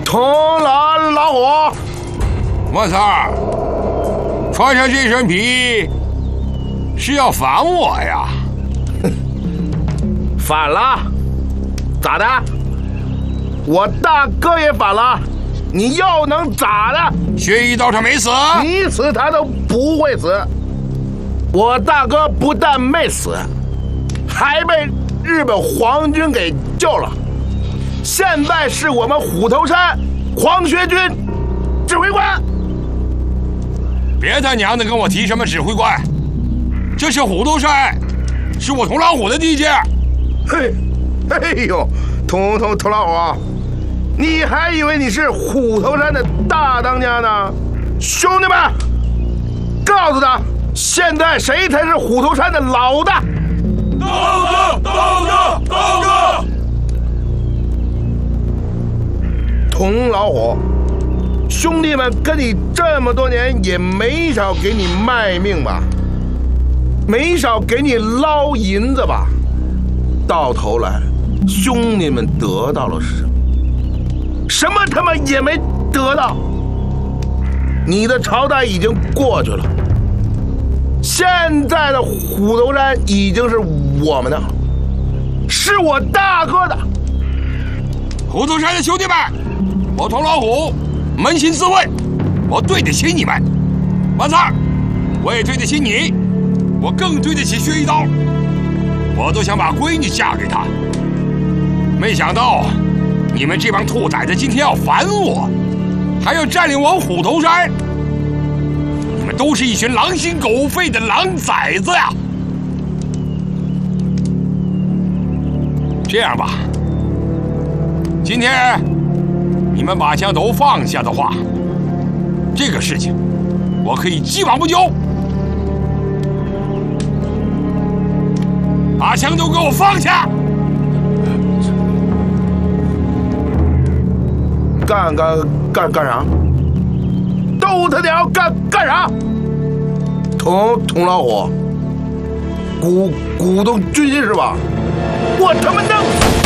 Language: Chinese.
童老虎， 我操！穿上这身皮是要反我呀？ 反了？咋的？我大哥也反了，你又能咋的？ 薛一刀他没死， 你死他都不会死。我大哥不但没死，还被日本皇军给救了，现在是我们虎头山黄学军指挥官。 别他娘的跟我提什么指挥官，这是虎头山，是我童老虎的地界。 嘿，哎呦，童老虎，你还以为你是虎头山的大当家呢？兄弟们，告诉他，现在谁才是虎头山的老大？ 大哥！ 童老虎，兄弟们跟你这么多年也没少给你卖命吧，没少给你捞银子吧，到头来兄弟们得到了什么？什么他妈也没得到。你的朝代已经过去了，现在的虎头山已经是我们的，是我大哥的。 虎头山的兄弟们，我童老虎扪心自问，我对得起你们。完三儿，我也对得起你，我更对得起薛一刀，我都想把闺女嫁给他。没想到你们这帮兔崽子今天要反我，还要占领我虎头山，你们都是一群狼心狗肺的狼崽子呀！这样吧，今天你们把枪都放下的话，这个事情我可以既往不咎。把枪都给我放下！ 干啥？都他娘干啥？童老虎，鼓动军心是吧？我他妈弄死！